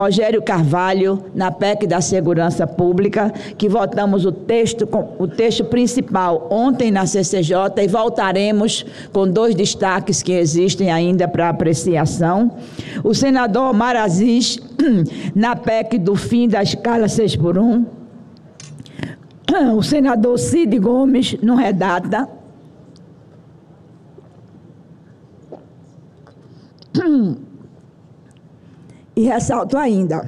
Rogério Carvalho, na PEC da Segurança Pública, que votamos o texto principal ontem na CCJ e voltaremos com 2 destaques que existem ainda para apreciação. O senador Omar Aziz, na PEC do fim da escala 6x1. O senador Cid Gomes, no Redata. E ressalto ainda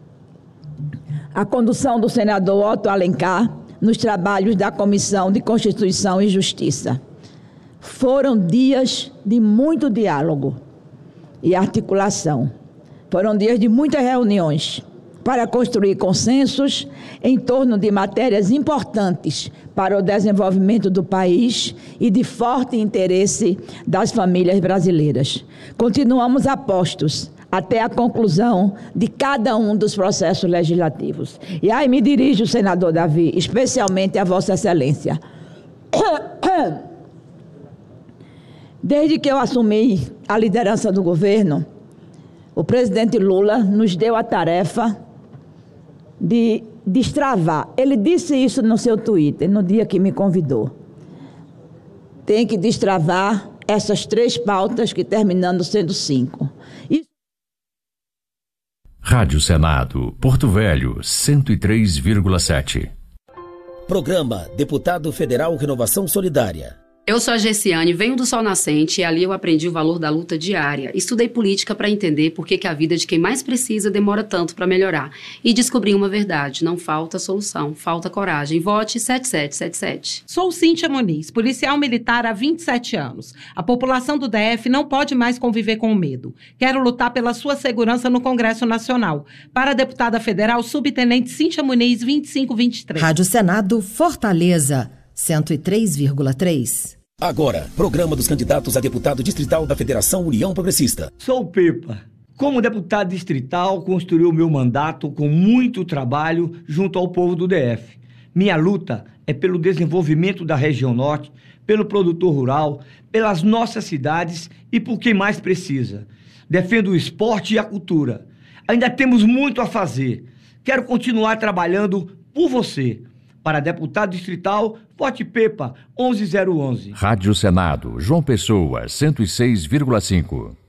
a condução do senador Otto Alencar nos trabalhos da Comissão de Constituição e Justiça. Foram dias de muito diálogo e articulação. Foram dias de muitas reuniões para construir consensos em torno de matérias importantes para o desenvolvimento do país e de forte interesse das famílias brasileiras. Continuamos apostos até a conclusão de cada um dos processos legislativos. E aí me dirijo, senador Davi, especialmente a Vossa Excelência. Desde que eu assumi a liderança do governo, o presidente Lula nos deu a tarefa de destravar. Ele disse isso no seu Twitter, no dia que me convidou. Tem que destravar essas 3 pautas que terminando sendo 5. Rádio Senado, Porto Velho, 103,7. Programa Deputado Federal Renovação Solidária. Eu sou a Gessiane, venho do Sol Nascente e ali eu aprendi o valor da luta diária. Estudei política para entender por que a vida de quem mais precisa demora tanto para melhorar. E descobri uma verdade, não falta solução, falta coragem. Vote 7777. Sou Cíntia Muniz, policial militar há 27 anos. A população do DF não pode mais conviver com o medo. Quero lutar pela sua segurança no Congresso Nacional. Para a deputada federal, subtenente Cíntia Muniz, 2523. Rádio Senado, Fortaleza, 103,3. Agora, programa dos candidatos a deputado distrital da Federação União Progressista. Sou o Pepa. Como deputado distrital, construí o meu mandato com muito trabalho junto ao povo do DF. Minha luta é pelo desenvolvimento da região norte, pelo produtor rural, pelas nossas cidades e por quem mais precisa. Defendo o esporte e a cultura. Ainda temos muito a fazer. Quero continuar trabalhando por você. Para deputado distrital, vote Pepa 11011. Rádio Senado, João Pessoa, 106,5.